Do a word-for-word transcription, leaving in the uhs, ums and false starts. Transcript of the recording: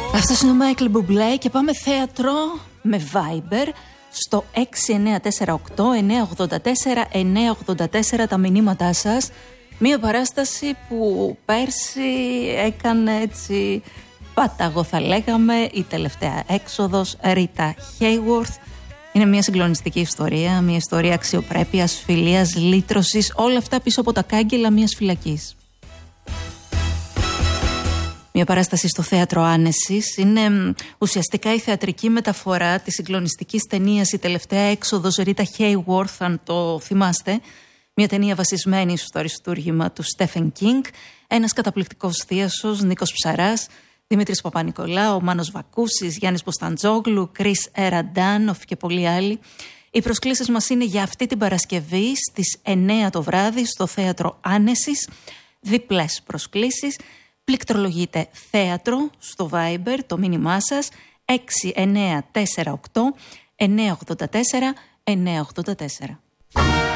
Αυτός είναι ο Μάικλ Μπουμπλέ και πάμε θέατρο με Viber στο έξι εννιά τέσσερα οκτώ εννιά οκτώ τέσσερα εννιά οκτώ τέσσερα τα μηνύματά σας. Μία παράσταση που πέρσι έκανε έτσι πάταγο θα λέγαμε, η τελευταία έξοδος, Ρίτα Χέιουορθ. Είναι μια συγκλονιστική ιστορία, μια ιστορία αξιοπρέπειας, φιλίας, λύτρωσης, όλα αυτά πίσω από τα κάγκελα μιας φυλακής. Μια παράσταση στο Θέατρο Άνεσης είναι ουσιαστικά η θεατρική μεταφορά της συγκλονιστικής ταινίας «Η τελευταία έξοδος» Ρίτα Χέιουορθ, αν το θυμάστε. Μια ταινία βασισμένη στο αριστούργημα του Στέφεν Κίνγκ. Ένας καταπληκτικός θίασος, Νίκος Ψαράς, Δημήτρης Παπα-Νικολάου, Μάνος Βακούσης, Γιάννης Ποσταντζόγλου, Κρίς Εραντάνοφ και πολλοί άλλοι. Οι προσκλήσεις μας είναι για αυτή την Παρασκευή στις εννιά το βράδυ στο Θέατρο Άνεσης. Διπλές προσκλήσεις. Πληκτρολογείτε θέατρο στο Viber, το μήνυμά σας έξι εννιά τέσσερα οκτώ εννιά οκτώ τέσσερα εννιά οκτώ τέσσερα.